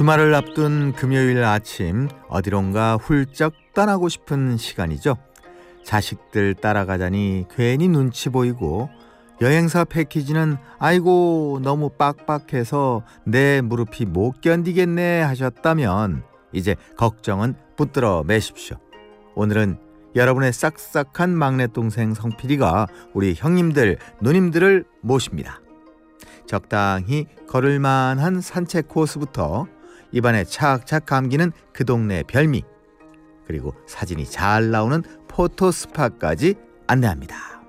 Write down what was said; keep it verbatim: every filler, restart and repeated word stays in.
주말을 앞둔 금요일 아침 어디론가 훌쩍 떠나고 싶은 시간이죠. 자식들 따라가자니 괜히 눈치 보이고 여행사 패키지는 아이고 너무 빡빡해서 내 무릎이 못 견디겠네 하셨다면 이제 걱정은 붙들어 매십시오. 오늘은 여러분의 싹싹한 막내 동생 성필이가 우리 형님들 누님들을 모십니다. 적당히 걸을만한 산책 코스부터 입안에 착착 감기는 그 동네 별미, 그리고 사진이 잘 나오는 포토 스팟까지 안내합니다.